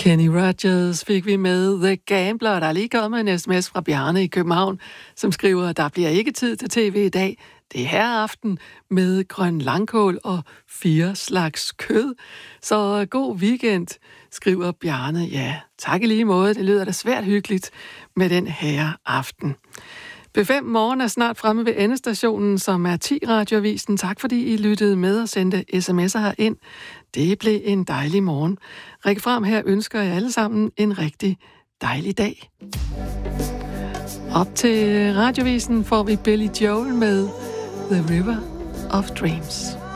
Kenny Rogers fik vi med The Gambler. Der er lige kommet en sms fra Bjarne i København, som skriver, at der bliver ikke tid til tv i dag. Det er herreaften med grøn langkål og 4 slags kød. Så god weekend, skriver Bjarne. Ja, tak i lige måde. Det lyder da svært hyggeligt med den herreaften. B5 Morgen er snart fremme ved endestationen, som er 10 radioavisen. Tak fordi I lyttede med og sendte sms'er herind. Det blev en dejlig morgen. Rikke Frem her ønsker jer alle sammen en rigtig dejlig dag. Op til radioavisen får vi Billy Joel med The River of Dreams.